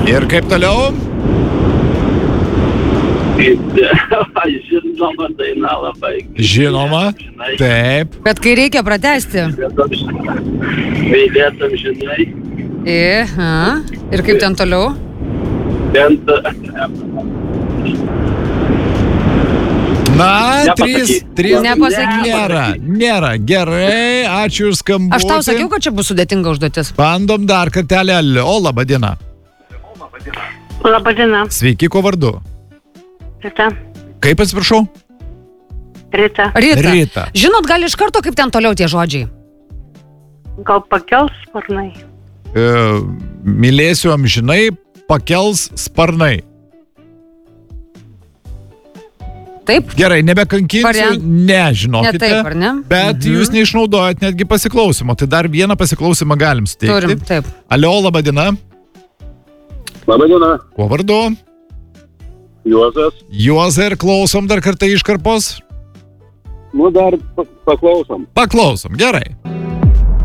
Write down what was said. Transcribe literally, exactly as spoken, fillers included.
Ir kaip toliau? Žinoma daina labai. Žinoma, taip. Bet kai reikia pratęsti. Mylėtam, žinai. I, a, ir kaip ten toliau? Ten... Na, trys, trys. Nepasakyk. Nėra, nėra. Gerai, ačiū už skambutį. Aš tau sakiau, kad čia bus sudėtinga užduotis. Bandom dar kartelį. O, laba diena. Labą dieną. Sveiki, ko vardu? Rita. Kaip atsiprašau? Rita. Rita. Rita. Žinot, gal iš karto kaip ten toliau tie žodžiai? Gal pakels sparnai? E, mylėsiu amžinai, pakels sparnai. Taip? Gerai, nebekankinsiu, Variant. nežinokite. Ne taip, ar ne? Bet mhm. jūs neišnaudojat netgi pasiklausimo. Tai dar vieną pasiklausimą galim suteikti. Turim, taip. Alio, laba diena. Labą dieną. Kuo vardu? Juozas. Juozai, ir klausom dar kartą iškarpos? Nu, dar paklausom. Paklausom, gerai.